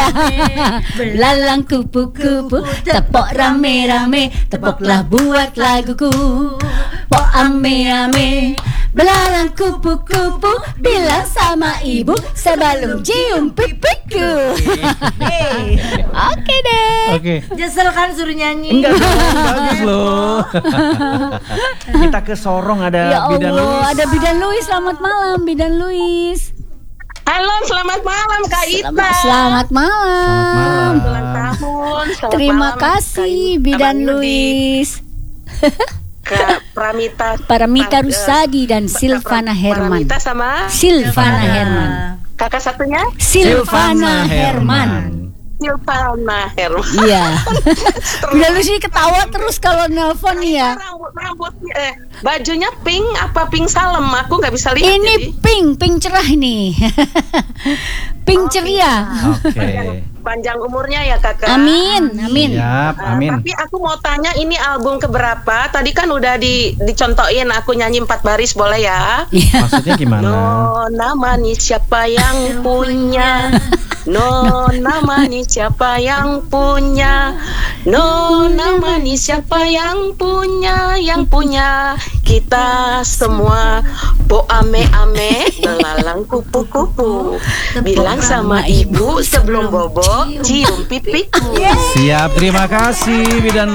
Belalang kupu-kupu, tepok rame-rame, tepoklah buat laguku. Po ame-ame, belalang kupu-kupu, bilang sama ibu sebelum cium pipiku. Oke deh. Oke. Nyesel kan suruh nyanyi. Enggak dong, bagus loh. Kita ke Sorong ada Ya Bidan Allah, Luis. ada Bidan Luis. Selamat malam, Bidan Luis. Halo, selamat malam Kak Ita. Selamat malam. Ulang tahun. Selamat Terima malam, kasih Kak Bidan Abang Yudi, Luis. Kak Pramita. Paramita Rusadi dan Silvana Herman. Paramita sama Silvana Herman. kakak satunya Silvana Herman. Silvana Herman. Iya. Bidan Luis ini ketawa terus kalau nelpon ya. Rambut bajunya pink apa pink salem? Aku nggak bisa lihat. Ini pink cerah ini. Pink ceria. Oke. Panjang umurnya ya kakak. Amin. Siap, amin. Tapi aku mau tanya ini album keberapa? Tadi kan udah dicontohin aku nyanyi 4 baris boleh ya? Maksudnya gimana? Nona manis siapa yang punya? Nona manis siapa yang punya? Nona manis siapa yang punya? Yang punya kita semua. Bo ame-ame, belalang kupu-kupu. Bilang sama ibu sebelum bobo, cium pipiku. Siap, terima kasih Bidan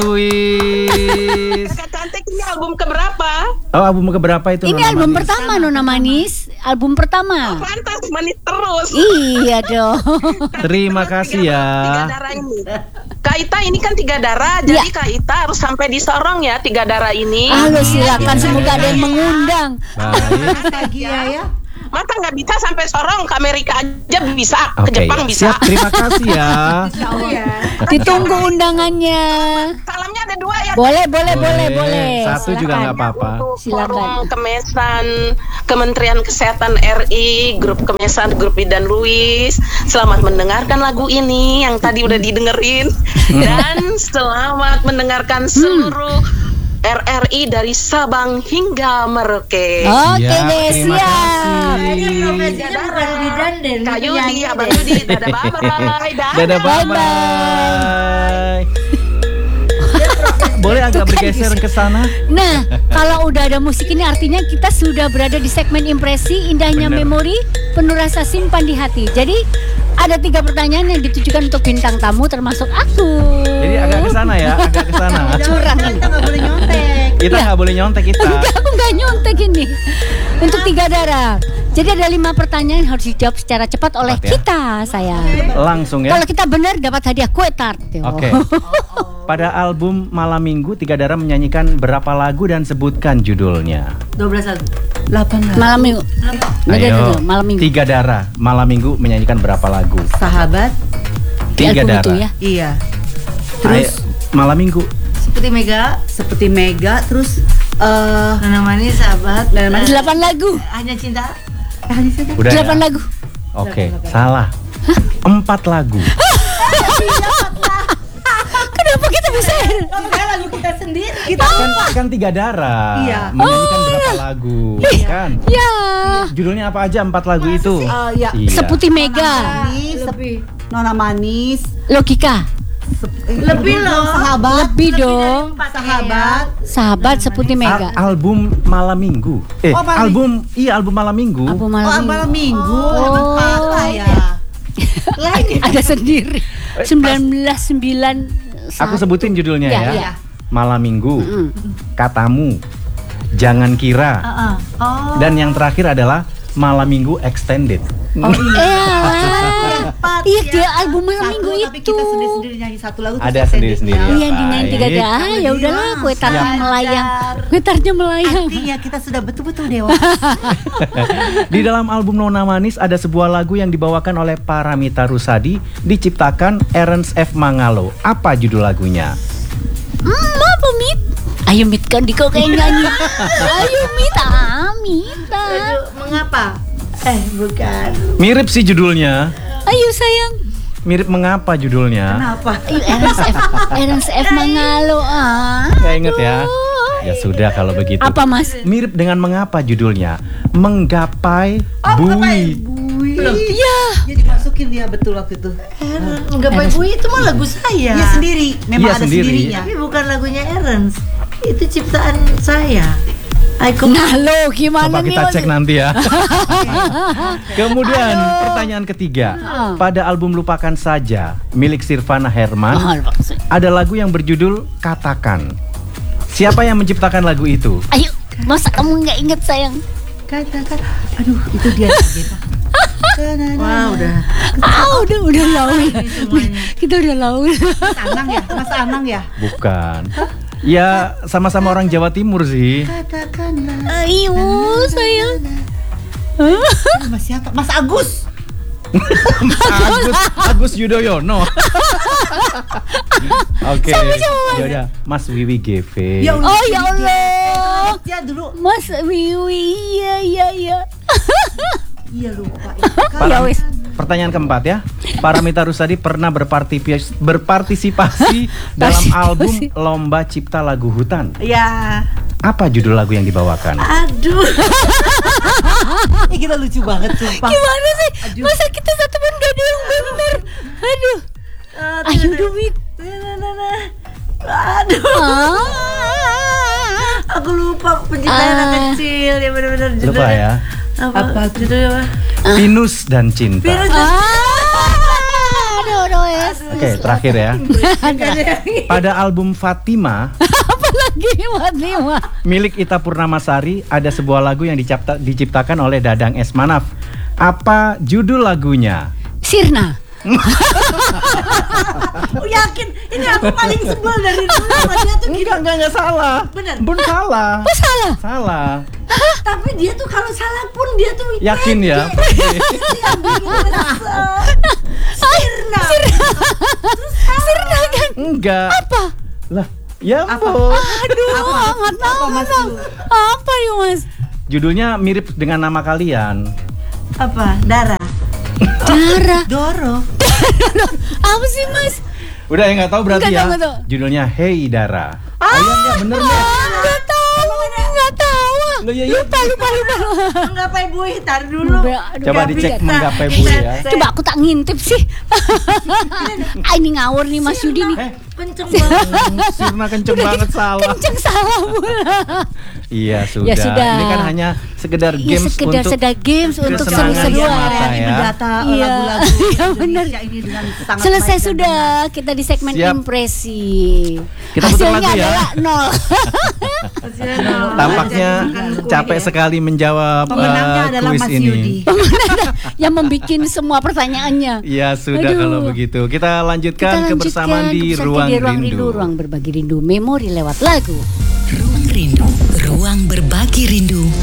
Luis. Kakak cantik, ini album keberapa? Oh, album keberapa itu? Ini Nona album Manis? pertama Nona Manis. Album pertama. Pantas manis terus. Iya dong. Terima kasih ya. 3 darah ini. Kak Ita ini kan 3 darah, jadi Kak Ita harus sampai di Sorong ya 3 darah ini. Halo, silakan, semoga ada yang mengundang. Baik. Nostalgia ya. Masa nggak bisa sampai Sorong, ke Amerika aja bisa, ke Oke, Jepang bisa. siap, terima kasih ya. Ditunggu undangannya. Salamnya ada 2 ya. Boleh. Satu juga nggak apa-apa. Untuk Silakan. Forum Kemesan, Kementerian Kesehatan RI, Grup Kemesan, Grup Bidan Luis. Selamat mendengarkan lagu ini yang tadi udah didengerin. Dan selamat mendengarkan seluruh RRI dari Sabang hingga Merauke. Oke Siap, deh, terima siap. Kayaknya profesinya bukan bidan deh. Kak Yudi, nyanyi Abang deh. Yudi, dadah bye-bye. Dadah, bye-bye. Boleh agak bergeser ke sana? Nah, kalau udah ada musik ini artinya kita sudah berada di segmen impresi indahnya Bener. memori penuh rasa simpan di hati. Jadi ada 3 pertanyaan yang ditujukan untuk bintang tamu termasuk aku. Jadi agak ke sana ya, agak ke sana. Curang Kita ini. nggak boleh nyontek. Kita nggak boleh nyontek kita. Enggak, aku nggak nyontek ini. Untuk 3 darah. Jadi ada 5 pertanyaan yang harus dijawab secara cepat oleh Cepat ya. kita, sayang. Langsung ya. Kalau kita benar dapat hadiah kue tart. Oke. Pada album Malam Minggu, 3 darah menyanyikan berapa lagu dan sebutkan judulnya. 12 lagu. 8 Malam minggu. Ayo. Malam minggu. 3 darah Malam Minggu menyanyikan berapa lagu? Sahabat. Di 3 album darah. itu ya. Iya. Terus Malam Minggu. Seperti Mega, terus Nona Manis, Sahabat, Nona Manis. 8 lagu. Hanya Cinta. Udah 8 ya? lagu. Oke, salah. 4 lagu. Kenapa kita bisa? Kita lagu kita sendiri. Kita kan 3 darah. Iya. Menyanyikan berapa lagu? Kan? Ya. Judulnya apa aja 4 lagu itu? Ya. Iya. Seputih Mega. Manis, Nona Manis. Logika. Lebih loh. Sahabat. Lebih dong. Sahabat. Sahabat Seputih Mega. Album Malam Minggu. Oh, Malam album Malam Minggu. Album Oh, malam malam minggu. minggu. Oh. Apa ya? Lain. Ada sendiri. 1991. Aku sebutin judulnya Ya, ya. iya. Malam Minggu. Katamu. Jangan Kira. Oh. Dan yang terakhir adalah Malam Minggu Extended. Iya, dia album malam minggu Tapi itu. kita sendiri-sendiri nyanyi satu lagu. terus Ada extended. sendiri-sendiri. Iya, dinyanyi 3 Baik. darah. Ya udahlah, kue tartnya Siap. melayang. Kue tartnya melayang. Artinya kita sudah betul-betul dewasa. Di dalam album Nona Manis ada sebuah lagu yang dibawakan oleh Paramita Rusadi, diciptakan Ernst F. Mangalo. Apa judul lagunya? Apa Mit? Ayo Mit, kan Diko kayak nyanyi. Ayo Mit, Mita. Mengapa? Bukan. Mirip sih judulnya. Ayo sayang. Mirip mengapa judulnya? Kenapa? Ayo Ernst F Mangalo. Nggak inget ya? Ya sudah kalau begitu. Apa Mas? Mirip dengan mengapa judulnya? Menggapai Bui. bui. Loh, Iya. jadi masukin dia betul waktu itu. Menggapai bui itu mah lagu saya. Iya sendiri, memang Iya, ada sendiri. sendirinya. Tapi bukan lagunya Ernst. Itu ciptaan saya. Nah lo gimana Coba nih kita Mas? cek nanti ya. Kemudian pertanyaan ketiga. Pada album Lupakan Saja milik Sirvana Herman ada lagu yang berjudul Katakan. Siapa yang menciptakan lagu itu? Ayo, masa kamu nggak inget sayang? Katakan, aduh itu dia lagi, Pak. Wah, udah. Udah laul. Kita udah laul. Mas Anang ya. Bukan. Ya sama-sama orang Jawa Timur sih. Katakanlah. Ayo sayang. Mas siapa? Mas Agus. Agus Yudhoyono. Oke. Yaudah, Mas Wiwi GV. Ya Allah. Oh ya Allah. Ya dulu. Mas Wiwi, iya. Iya lupa. Ya wis. Pertanyaan keempat ya. Paramita Rusady pernah berpartisipasi dalam album Lomba Cipta Lagu Hutan. Ya. Apa judul lagu yang dibawakan? Aduh. Kita lucu banget sumpah. Gimana sih? Aduh. Masa kita satu pun gak ada yang bener? Aduh. Ayo Dumit. Aduh. Aku lupa penciptaan anak kecil ya benar-benar judulnya. Lupa ya. Apa judulnya? Pinus dan Cinta. Aduh, es. Oke, terakhir ya. Pada album Fatima Apalagi Fatima. milik Ita Purnamasari ada sebuah lagu yang diciptakan oleh Dadang S. Manaf. Apa judul lagunya? Sirna. Oh, yakin ini aku paling sebel dari dulu sama dia tuh gitu. Enggak salah. Bener. Bun salah. Oh salah. Salah. Tapi dia tuh kalau salah pun dia tuh Yakin ya? Sirna. Sirna kan. Enggak. Apa? Lah, ya Apa? ampun. Aduh, nggak tahu Mas? Bang. Apa ya Mas? Judulnya mirip dengan nama kalian. Apa? Dara. Darah. Doro. Apa sih Mas? Udah ya nggak tahu berarti Nggak ya. tahu, nggak tahu. Judulnya Hey Dara. Ayo nggak bener nggak? Nggak tahu. Nggak tahu. Loh, ya, Lupa. Menggapai bui tar dulu. Coba dicek menggapai bui ya. Coba aku tak ngintip sih. Ini ngawur nih Mas Yudi nih. Kenceng banget. Sirna kenceng banget salah. Kenceng salah pula. Iya sudah. Ya sudah. Ini kan hanya sekedar Ya games sekedar untuk sekedar games untuk kesenangan seru-seruan. semata ya. Mendata Iya. lagu-lagu Iya, bener. Indonesia ini dengan sangat Selesai baik dan sudah kita di segmen Siap. impresi. Kita putar Hasilnya lagu ya. adalah 0. Tampaknya capek sekali menjawab Pemenangnya adalah kuis Mas ini. Yudi. Yang membuat semua pertanyaannya. Ya sudah Aduh. kalau begitu. Kita lanjutkan Kita kebersamaan di Ruang Rindu. Ruang berbagi rindu, memori lewat lagu. Ruang Rindu, ruang berbagi rindu